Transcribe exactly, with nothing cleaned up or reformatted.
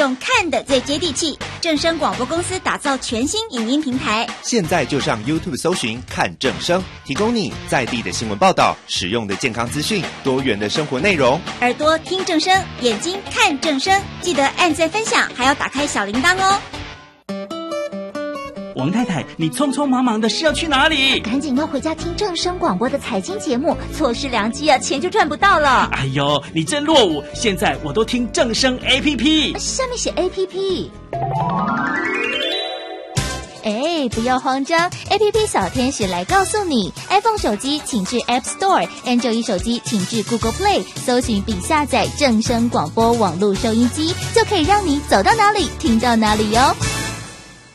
用看的最接地气，正声广播公司打造全新影音平台。 现在就上 YouTube 搜寻看正声，提供你在地的新闻报道、实用的健康资讯、多元的生活内容。 耳朵听正声，眼睛看正声，记得按赞分享，还要打开小铃铛哦。 王太太，你匆匆忙忙的是要去哪里？ 赶紧要回家听正声广播的财经节目，错失良机啊，钱就赚不到了。 哎呦，你真落伍！现在我都听正声 A P P， 下面写 A P P。哎，不要慌张 ，A P P 小天使来告诉你 ，iPhone 手机请至 App Store，Android 手机请至 Google Play， 搜寻并下载正声广播网络收音机，就可以让你走到哪里听到哪里哟。